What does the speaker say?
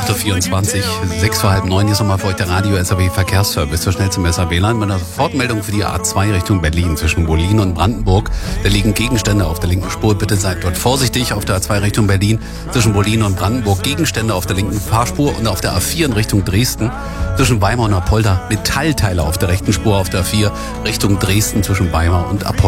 8.24 Uhr, 6 vor halb 9. Hier ist nochmal für euch der Radio-SAW Verkehrsservice zur schnellsten SAW-Line mit einer Sofortmeldung für die A2 Richtung Berlin zwischen Wollin und Brandenburg. Da liegen Gegenstände auf der linken Spur. Bitte seid dort vorsichtig. Auf der A2 Richtung Berlin zwischen Wollin und Brandenburg Gegenstände auf der linken Fahrspur und auf der A4 in Richtung Dresden zwischen Weimar und Apolda Metallteile auf der rechten Spur auf der A4 Richtung Dresden zwischen Weimar und Apolda.